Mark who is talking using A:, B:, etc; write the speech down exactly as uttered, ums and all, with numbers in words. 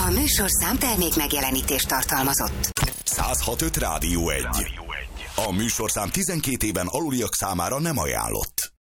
A: A műsorszám termék megjelenítést tartalmazott.
B: száz hat öt Rádió egy. A műsorszám tizenkét éven aluliak számára nem ajánlott.